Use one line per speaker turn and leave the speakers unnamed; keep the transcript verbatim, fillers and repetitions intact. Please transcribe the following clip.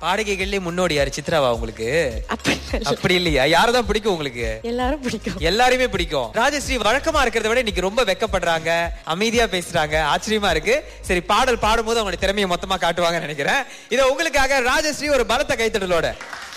பாடகைகள்லயே முன்னோடி யாரு? சித்ராவா உங்களுக்கு? அப்படி இல்லையா? யாரதான் பிடிக்கும் உங்களுக்கு?
எல்லாரும் பிடிக்கும்.
எல்லாருமே பிடிக்கும். ராஜஸ்ரீ வழக்கமா இருக்கிறத விட இன்னைக்கு ரொம்ப வெக்கப்படுறாங்க, அமைதியா பேசுறாங்க, ஆச்சரியமா இருக்கு. சரி, பாடல் பாடும்போது அவங்களுடைய திறமையை மொத்தமா காட்டுவாங்கன்னு நினைக்கிறேன். இதை உங்களுக்காக ராஜஸ்ரீ ஒரு பலத்த கைத்தடலோட